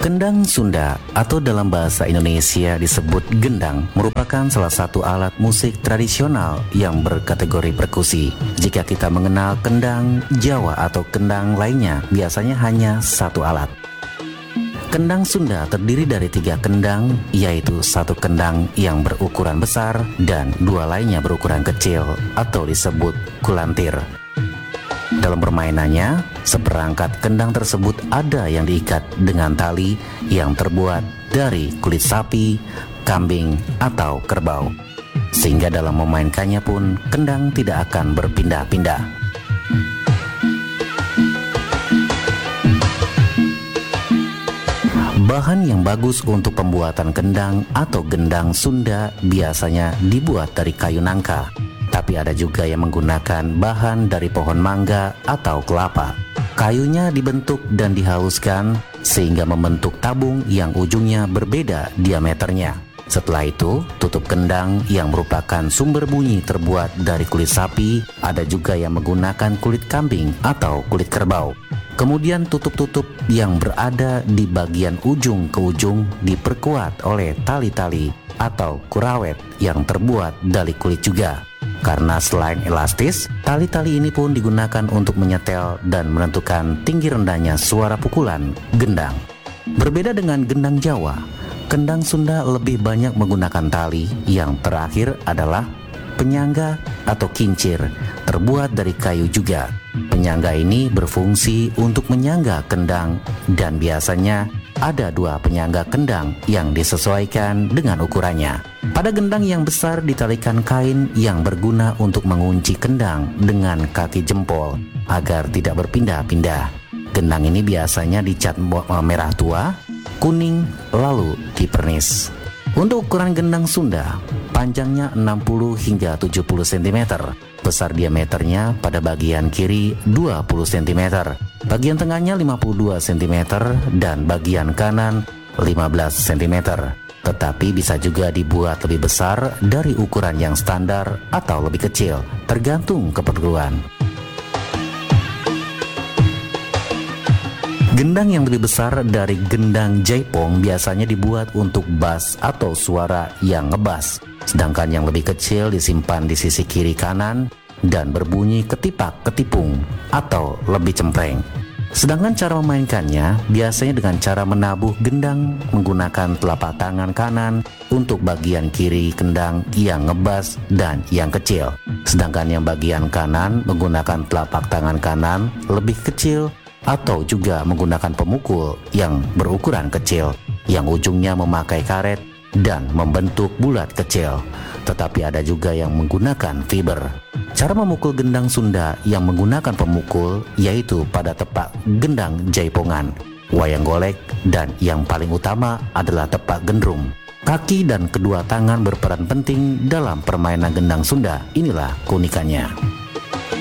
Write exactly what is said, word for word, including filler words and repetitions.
Kendang Sunda atau dalam bahasa Indonesia disebut gendang merupakan salah satu alat musik tradisional yang berkategori perkusi. Jika kita mengenal kendang Jawa atau kendang lainnya, biasanya hanya satu alat. Kendang Sunda terdiri dari tiga kendang, yaitu satu kendang yang berukuran besar dan dua lainnya berukuran kecil atau disebut kulantir. Dalam permainannya, seperangkat kendang tersebut ada yang diikat dengan tali yang terbuat dari kulit sapi, kambing, atau kerbau. Sehingga dalam memainkannya pun kendang tidak akan berpindah-pindah. Bahan yang bagus untuk pembuatan kendang atau gendang Sunda biasanya dibuat dari kayu nangka. Tapi ada juga yang menggunakan bahan dari pohon mangga atau kelapa. Kayunya dibentuk dan dihaluskan sehingga membentuk tabung yang ujungnya berbeda diameternya. Setelah itu, tutup kendang yang merupakan sumber bunyi terbuat dari kulit sapi, ada juga yang menggunakan kulit kambing atau kulit kerbau. Kemudian tutup-tutup yang berada di bagian ujung ke ujung diperkuat oleh tali-tali atau kurawet yang terbuat dari kulit juga. Karena selain elastis, tali-tali ini pun digunakan untuk menyetel dan menentukan tinggi rendahnya suara pukulan gendang. Berbeda dengan gendang Jawa, kendang Sunda lebih banyak menggunakan tali. Yang terakhir adalah penyangga atau kincir, terbuat dari kayu juga. Penyangga ini berfungsi untuk menyangga kendang dan biasanya ada dua penyangga kendang yang disesuaikan dengan ukurannya. Pada gendang yang besar ditalikan kain yang berguna untuk mengunci kendang dengan kaki jempol agar tidak berpindah-pindah. Gendang ini biasanya dicat merah tua, kuning, lalu dipernis. Untuk ukuran gendang Sunda, panjangnya enam puluh hingga tujuh puluh sentimeter, besar diameternya pada bagian kiri dua puluh sentimeter, bagian tengahnya lima puluh dua sentimeter, dan bagian kanan lima belas sentimeter. Tetapi bisa juga dibuat lebih besar dari ukuran yang standar atau lebih kecil, tergantung keperluan. Gendang yang lebih besar dari gendang jaipong biasanya dibuat untuk bass atau suara yang ngebas, sedangkan yang lebih kecil disimpan di sisi kiri kanan dan berbunyi ketipak-ketipung atau lebih cempreng. Sedangkan cara memainkannya biasanya dengan cara menabuh gendang menggunakan telapak tangan kanan untuk bagian kiri kendang yang ngebas dan yang kecil, sedangkan yang bagian kanan menggunakan telapak tangan kanan lebih kecil, atau juga menggunakan pemukul yang berukuran kecil yang ujungnya memakai karet dan membentuk bulat kecil. Tetapi ada juga yang menggunakan fiber. Cara memukul gendang Sunda yang menggunakan pemukul yaitu pada tepak gendang jaipongan, wayang golek, dan yang paling utama adalah tepak gendrum. Kaki dan kedua tangan berperan penting dalam permainan gendang Sunda. Inilah keunikannya.